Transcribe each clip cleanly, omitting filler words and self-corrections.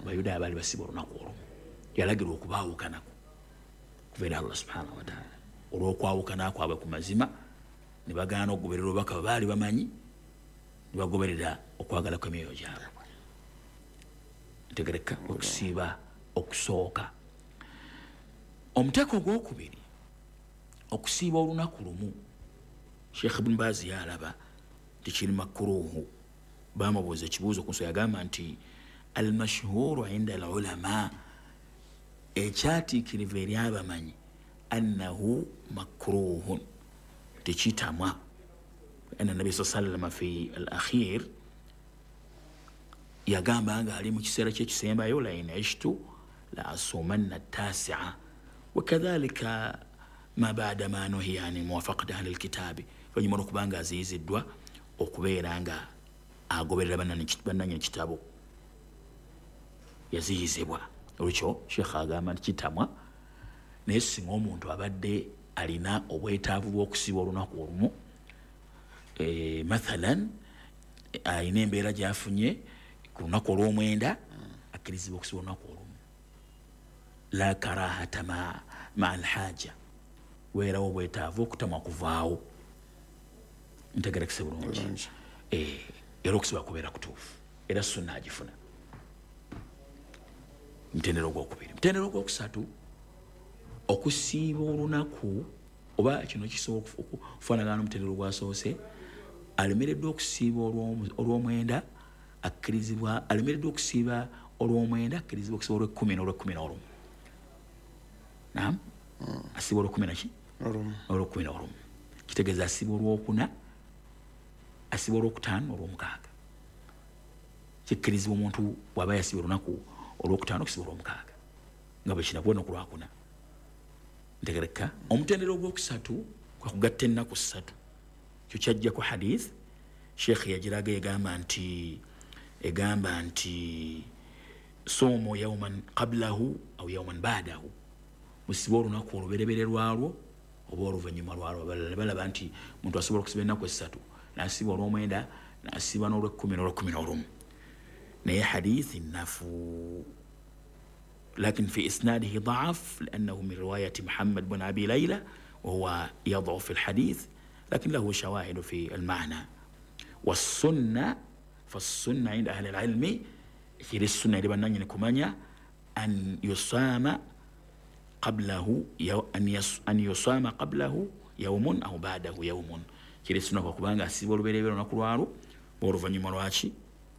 bayudaaya baali basiba olunaku olumu yalagirwa okubaawukanako kuva eri Allah subhanahu wa taala olw'okwawukana kwabwe ku mazima ne bagaana okugoberera obubaka bwe baali bamanyi ne bagoberera okwagala kw'emyoyo gyabwe ntegereka okusiiba okusooka omuteeko ogwokubiri okusiiba olunaku lumu Sheikh Ibn Baz yalaba tikiri makruhu bamubuuza ekibuuzo ku nsonga yagamba nti almashhuru inda alulama ekyatiikirivu eri abamanyi annahu makruhun tekitamwa anna nabi sallallahu fi al-akhir yagamba nga ali mu kiseera ky'ekisembayo la in ishtu la asumanna at-tasi'a wakadhalika ma ba'da ma nuhiya an muwafaqati ahli al-kitabi oluvannyuma lw'okubanga aziyiziddwa okubeera nga agoberera bannannyini kitabo yaziyizibwa olwekyo Sheikh agamba nti kitamwa naye singa omuntu abadde alina obwetaavu bw'okusiba olunaku olumu mathalan alina embeera gy'afunye ku lunaku olw'omwenda akkirizibwa okusiba olunaku olumu la karahata ma alhaja weerawo obwetaavu okutamwa kuvaawo ntegerekese bulungi era okusiba kubeera kutuufu era sunna agifuna mutendera ogwokubiri mutendera ogwokusatu okusiiba olunaku oba kino kisobola okufaanagana n'omutendera ogwasoose alemereddwa okusiiba olw'omwenda akkirizibwa alemereddwa okusiiba olw'omwenda akkirizibwa okusiiba olw'ekkumi n'olw'ekkumi n'olumu naam asiiba olw'ekkumi naki olw'ekkumi n'olumu kitegeeza asiiba olw'okuna asiiba olw'okutaano olw'omukaaga kikkirizibwa omuntu bw'aba yasiiba olunaku olw'okutaano okusiiba olw'omukaaga nga bwe kinabwe no ku lwakuna ntegereka omutendera ogwokusatu kwe kugatta ennaku ssatu kyo kyajja ku hadith Sheikh yagiraga egamba nti somo yawman qablahu aw yawman ba'dahu musiba olunaku oluberebere lwalwo oba oluvannyuma lwalwo balaba nti muntu asobola okusiba ennaku essatu n'asiba olw'omwenda n'asiba n'olw'ekkumi n'olw'ekkumi n'olumu naye hadithi nafu لكن في إسناده ضعف لأنه من رواية محمد بن أبي ليلى وهو يضعف في الحديث لكن له شواهد في المعنى والسنة فالسنة عند أهل العلم في السنة لبنان كمانيا أن يصام قبله أن يصام قبله يوم أو بعده يوم في السنة كمانيا سيبول بيريبير ونقلوارو ورفني مرواشي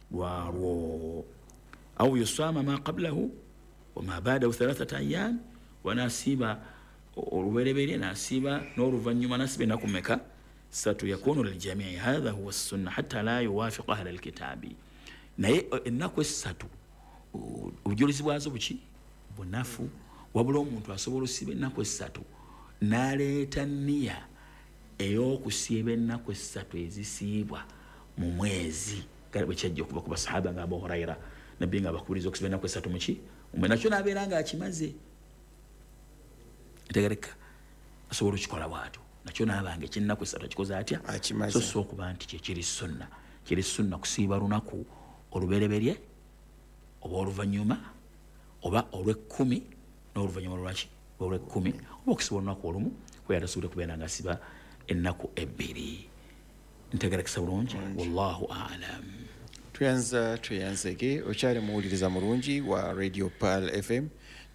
أو يصام ما قبله وما بعده 3 أيام وناسيبا ولبيري ناسيبا نور فنيما ناسبي نكمك ستيكون للجميع هذا هو السنة حتى لا يوافق أهل الكتاب naye ennaku essatu obujulizi bwazo buki bunafu wabula omuntu asobola osiba ennaku essatu n'aleeta nniya ey'okusiiba ennaku essatu ezisiibwa mu mwezi kale bwe kyajja okuva ku basahaba nga Abu Huraira nabbi nga bakubiriza okusiba ennaku essatu muki nakyo n'abeera nga akimaze ntegereka asobola okikola bw'atyo nakyo n'abanga eky'ennaku essatu akikoze atya so si okuba nti kiri sunna kusiiba lunaku olubereberye oba oluvannyuma oba olw'ekkumi n'oluvannyuma lwaki olw'ekkumi oba okusiba olunaku olumu kweyatasobole kubeera nga asiba ennaku ebbiri ntegerekesa bulungi wallahu a'lam. tuyanzege okyali muwuliriza mulungi wa Radio Pearl FM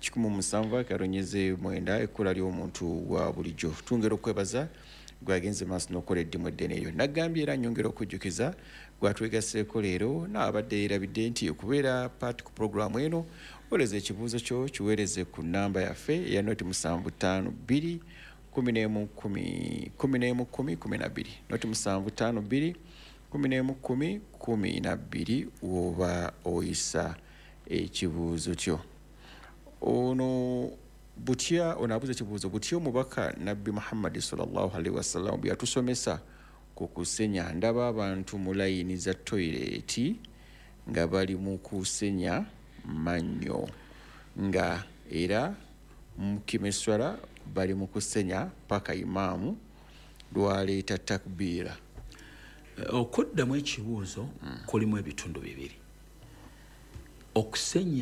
107.9 ekkula ly'omuntu wa bulijjo tungera okwebaza gwagenze maaso n'okola eddimu eddene eyo nagambye era nyongera okujjukiza gwatwegaseeko leero n'abadde erabidde nti okubeera paati ku puroguramu eno oleza ekibuuzo kyo kiweereze ku nnamba yaffe eya noti 752 11 noti 752 11 oba oyisa ekibuuzo kyo ono butya onabuza ekibuuzo butya omubaka nabbi Muhammad sallallahu alaihi wasallam byatusomesa ku kusenya ndaba abantu mu layini za toilet nga bali mu kusenya mannyo nga era mu kimeswala bali mu kusenya paka imaamu lwaleeta takbiira. Okuddamu ekibuuzo kulimu ebitundu bibiri okusenya